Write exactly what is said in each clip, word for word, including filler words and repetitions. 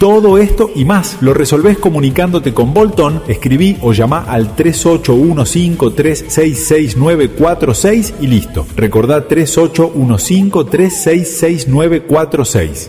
Todo esto y más lo resolvés comunicándote con Bolton. Escribí o llamá al tres ocho uno cinco, tres seis seis nueve cuatro seis y listo. Recordá tres ocho uno cinco, tres seis seis nueve cuatro seis.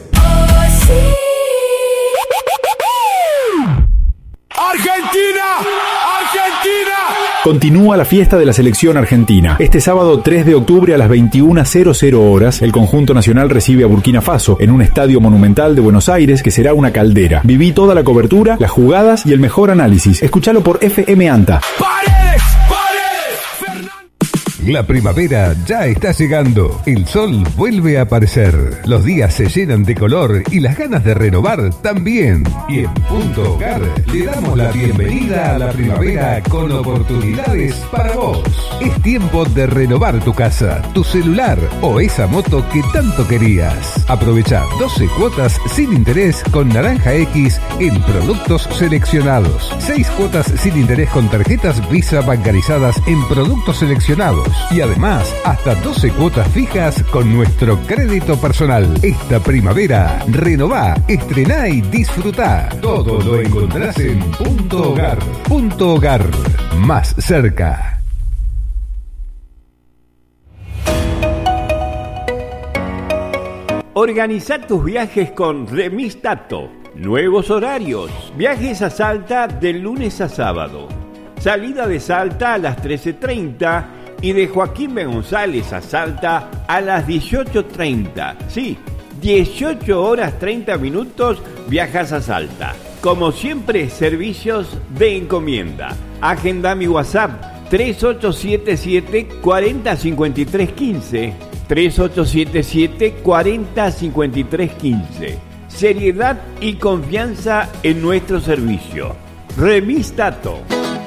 ¡Argentina! ¡Argentina! Continúa la fiesta de la selección argentina. Este sábado tres de octubre a las veintiuna horas, el conjunto nacional recibe a Burkina Faso en un estadio monumental de Buenos Aires que será una caldera. Viví toda la cobertura, las jugadas y el mejor análisis. Escuchalo por F M Anta. ¡Paredes! ¡Paredes! ¡Fernando! La primavera ya está llegando. El sol vuelve a aparecer. Los días se llenan de color y las ganas de renovar también. Y en Punto Hogar le damos la bienvenida a la primavera con oportunidades para vos. Es tiempo de renovar tu casa, tu celular o esa moto que tanto querías. Aprovecha doce cuotas sin interés con Naranja X en productos seleccionados. seis cuotas sin interés con tarjetas Visa bancarizadas en productos seleccionados. Y además, hasta doce cuotas fijas con nuestro crédito personal. Esta primavera, renová, estrená y disfrutá. Todo lo encontrás en Punto Hogar. Punto Hogar, más cerca. Organiza tus viajes con Remis Tato. Nuevos horarios. Viajes a Salta de lunes a sábado. Salida de Salta a las trece treinta y de Joaquín B. González a Salta a las dieciocho treinta. Sí, dieciocho horas treinta minutos viajas a Salta. Como siempre, servicios de encomienda. Agenda mi WhatsApp tres ocho siete siete, cuatro cero cinco tres uno cinco. tres ocho siete siete, cuatro cero cinco tres uno cinco. Seriedad y confianza en nuestro servicio. Remis Tato.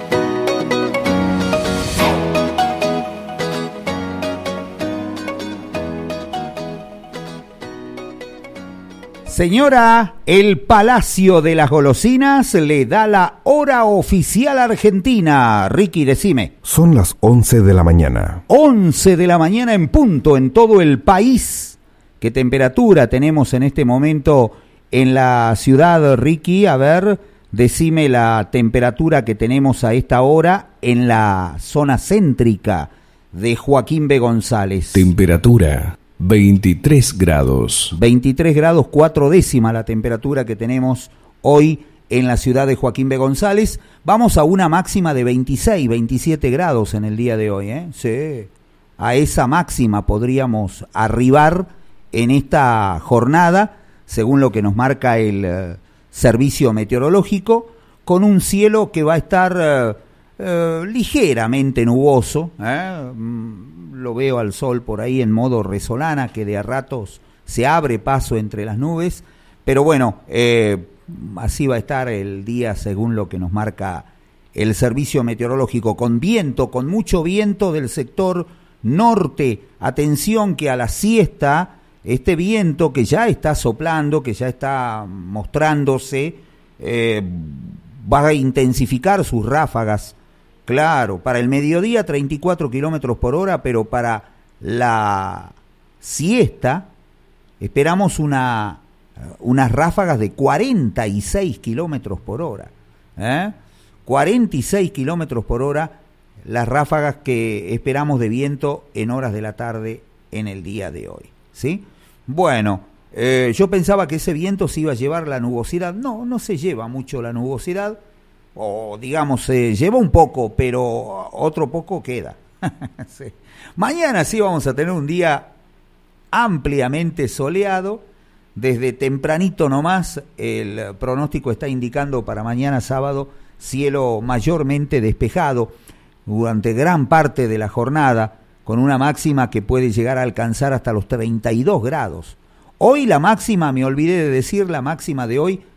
Señora, el Palacio de las Golosinas le da la hora oficial argentina. Ricky, decime. Son las once de la mañana. once de la mañana en punto en todo el país. ¿Qué temperatura tenemos en este momento en la ciudad, Ricky? A ver, decime la temperatura que tenemos a esta hora en la zona céntrica de Joaquín B. González. Temperatura veintitrés grados. veintitrés grados, cuatro décimas la temperatura que tenemos hoy en la ciudad de Joaquín B. González. Vamos a una máxima de veintiséis, veintisiete grados en el día de hoy, ¿eh? Sí, a esa máxima podríamos arribar en esta jornada, según lo que nos marca el uh, servicio meteorológico, con un cielo que va a estar uh, uh, ligeramente nuboso, ¿eh? Mm, lo veo al sol por ahí en modo resolana, que de a ratos se abre paso entre las nubes, pero bueno, eh, así va a estar el día según lo que nos marca el servicio meteorológico, con viento, con mucho viento del sector norte. Atención que a la siesta, este viento que ya está soplando, que ya está mostrándose, eh, va a intensificar sus ráfagas. Claro, para el mediodía treinta y cuatro kilómetros por hora, pero para la siesta esperamos una, unas ráfagas de cuarenta y seis kilómetros por hora. ¿eh? cuarenta y seis kilómetros por hora las ráfagas que esperamos de viento en horas de la tarde en el día de hoy. ¿Sí? Bueno, eh, yo pensaba que ese viento se iba a llevar la nubosidad. No, no se lleva mucho la nubosidad. O digamos, se lleva un poco, pero otro poco queda. sí. Mañana sí vamos a tener un día ampliamente soleado. Desde tempranito nomás, el pronóstico está indicando para mañana sábado cielo mayormente despejado durante gran parte de la jornada, con una máxima que puede llegar a alcanzar hasta los treinta y dos grados. Hoy la máxima, me olvidé de decir, la máxima de hoy,